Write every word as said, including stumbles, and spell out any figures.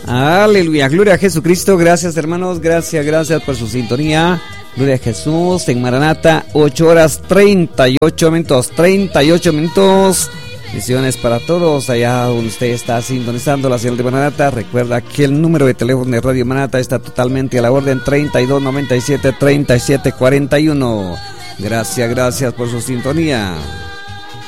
Aleluya, gloria a Jesucristo. Gracias, hermanos, gracias, gracias por su sintonía. Gloria a Jesús. En Maranata, ocho horas treinta y ocho minutos, treinta y ocho minutos. Bendiciones para todos allá donde usted está sintonizando la señal de Maranata. Recuerda que el número de teléfono de Radio Maranata está totalmente a la orden, treinta y dos noventa y siete, treinta y siete cuarenta y uno. Gracias, gracias por su sintonía.